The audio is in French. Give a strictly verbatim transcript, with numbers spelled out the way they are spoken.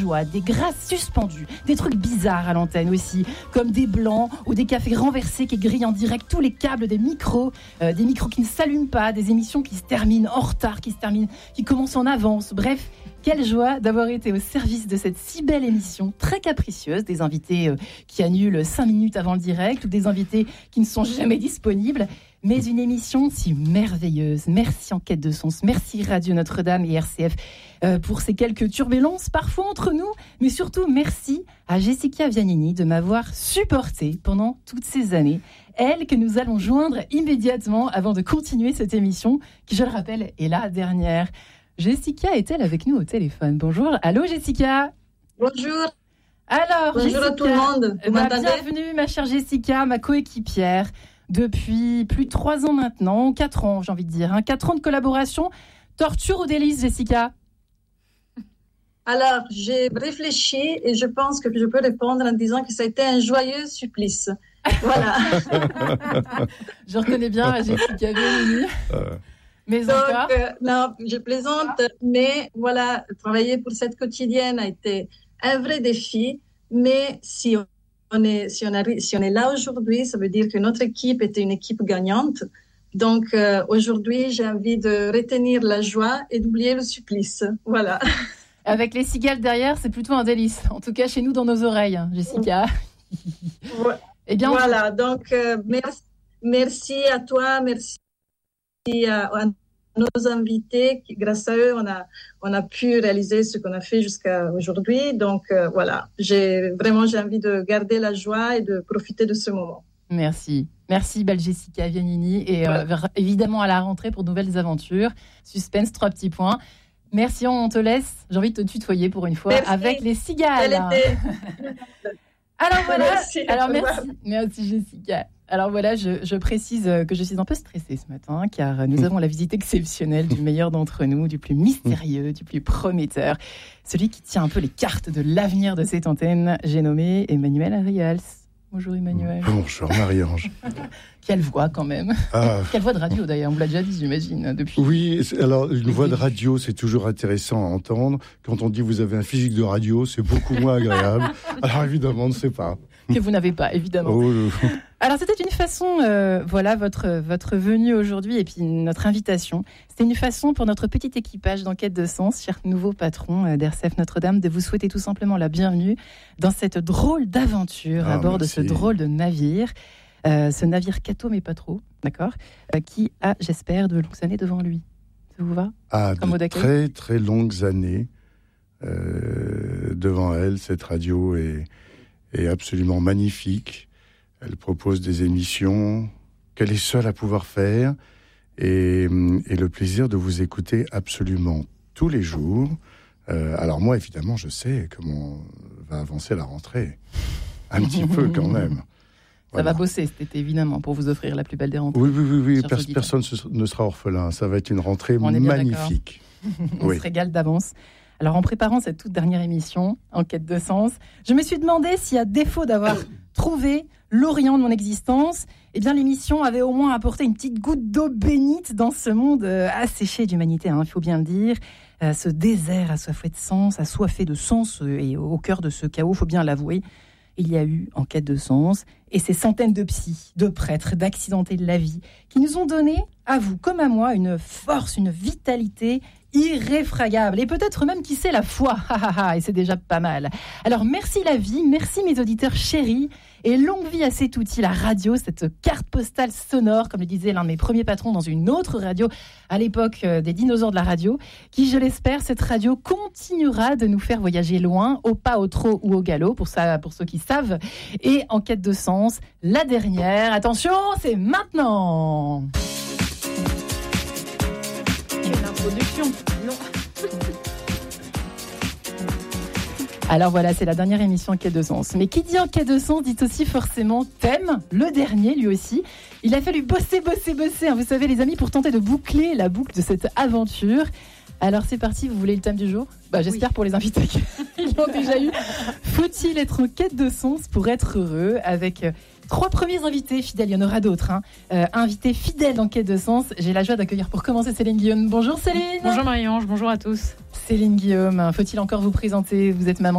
joie, des grâces suspendues, des trucs bizarres à l'antenne aussi, comme des blancs ou des cafés renversés qui grillent en direct tous les câbles des micros, euh, des micros qui ne s'allument pas, des émissions qui se terminent en retard, qui se terminent, qui commencent en avance. Bref, quelle joie d'avoir été au service de cette si belle émission, très capricieuse, des invités euh, qui annulent cinq minutes avant le direct ou des invités qui ne sont jamais disponibles. Mais une émission si merveilleuse. Merci Enquête de Sens, merci Radio Notre-Dame et R C F euh, pour ces quelques turbulences parfois entre nous, mais surtout merci à Jessica Vianini de m'avoir supportée pendant toutes ces années. Elle que nous allons joindre immédiatement avant de continuer cette émission qui, je le rappelle, est la dernière. Jessica est-elle avec nous au téléphone? Bonjour, allô Jessica. Bonjour. Alors, Bonjour Jessica, à tout le monde. Vous bah, m'entendez? bienvenue ma chère Jessica, ma coéquipière. Depuis plus de trois ans maintenant, quatre ans j'ai envie de dire, hein, quatre ans de collaboration. Torture ou délice, Jessica? Alors, j'ai réfléchi et je pense que je peux répondre en disant que ça a été un joyeux supplice. Voilà. Je reconnais bien Jessica Vianini. Euh. Mais Donc, encore euh, non, je plaisante, mais voilà, travailler pour cette quotidienne a été un vrai défi. Mais si on est, si on arrive, si on est là aujourd'hui, ça veut dire que notre équipe était une équipe gagnante. Donc euh, aujourd'hui, j'ai envie de retenir la joie et d'oublier le supplice. Voilà. Avec les cigales derrière, c'est plutôt un délice. En tout cas, chez nous, dans nos oreilles, hein, Jessica. Ouais. Eh bien, voilà. Donc euh, merci, merci à toi, merci à, à nos invités. Grâce à eux, on a, on a pu réaliser ce qu'on a fait jusqu'à aujourd'hui. Donc euh, voilà, j'ai vraiment j'ai envie de garder la joie et de profiter de ce moment. Merci. Merci, belle Jessica Vianini. Et euh, évidemment, à la rentrée pour de nouvelles aventures. Suspense, trois petits points. Merci, on te laisse. J'ai envie de te tutoyer pour une fois. Merci. Avec les cigales. Alors voilà. Merci. Alors merci. Merci, Jessica. Alors voilà, je, je précise que je suis un peu stressée ce matin, car nous avons la visite exceptionnelle du meilleur d'entre nous, du plus mystérieux, du plus prometteur, celui qui tient un peu les cartes de l'avenir de cette antenne. J'ai nommé Emmanuel Arials. Bonjour Emmanuel. Bonjour Marie-Ange. Quelle voix quand même. Ah. Quelle voix de radio d'ailleurs, on vous l'a déjà dit j'imagine depuis. Oui, alors une voix de radio c'est toujours intéressant à entendre. Quand on dit vous avez un physique de radio, c'est beaucoup moins agréable. Alors évidemment, on ne sait pas. Que vous n'avez pas, évidemment. Oh, le... Alors c'était une façon, euh, voilà votre, votre venue aujourd'hui et puis notre invitation. C'était une façon pour notre petit équipage d'Enquête de Sens, cher nouveau patron euh, d'R C F Notre-Dame, de vous souhaiter tout simplement la bienvenue dans cette drôle d'aventure ah, à bord merci. de ce drôle de navire. Euh, ce navire Cato mais pas trop, d'accord, euh, qui a, j'espère, de longues années devant lui. Ça vous va? Ah, de très très longues années euh, devant elle. Cette radio est, est absolument magnifique. Elle propose des émissions qu'elle est seule à pouvoir faire et, et le plaisir de vous écouter absolument tous les jours. Euh, alors moi, évidemment, je sais comment va avancer la rentrée. Un petit peu quand même. Ça voilà. va bosser cet été, évidemment, pour vous offrir la plus belle des rentrées. Oui, oui, oui. oui. Pers- personne ne sera orphelin. Ça va être une rentrée magnifique. On oui. se régale d'avance. Alors, en préparant cette toute dernière émission, Enquête de Sens, je me suis demandé si, à défaut d'avoir trouvé l'Orient de mon existence, eh bien, l'émission avait au moins apporté une petite goutte d'eau bénite dans ce monde euh, asséché d'humanité, hein, il faut bien le dire. Euh, ce désert assoiffé de sens, assoiffé de sens, euh, et au cœur de ce chaos, il faut bien l'avouer, il y a eu Enquête de Sens et ces centaines de psys, de prêtres, d'accidentés de la vie qui nous ont donné, à vous comme à moi, une force, une vitalité irréfragable et peut-être même, qui sait, la foi. Et c'est déjà pas mal. Alors merci la vie, merci mes auditeurs chéris et longue vie à cet outil, la radio, cette carte postale sonore, comme le disait l'un de mes premiers patrons dans une autre radio à l'époque des dinosaures de la radio, qui, je l'espère, cette radio continuera de nous faire voyager loin, au pas, au trot ou au galop, pour ça, pour ceux qui savent. Et Enquête de Sens, la dernière, attention, c'est maintenant. Quelle introduction. Non. Alors voilà, c'est la dernière émission Enquête de Sens. Mais qui dit Enquête de Sens dit aussi forcément thème, le dernier lui aussi. Il a fallu bosser, bosser, bosser, hein, vous savez les amis, pour tenter de boucler la boucle de cette aventure. Alors c'est parti, vous voulez le thème du jour ? Bah, j'espère oui. Pour les invités qu'ils l'ont déjà eu. Faut-il être en quête de sens pour être heureux ? Avec euh, trois premiers invités fidèles, il y en aura d'autres. Hein. Euh, invités fidèles en quête de sens. J'ai la joie d'accueillir pour commencer Céline Guillaume. Bonjour Céline. Bonjour Marie-Ange, bonjour à tous. Céline Guillaume, faut-il encore vous présenter ? Vous êtes maman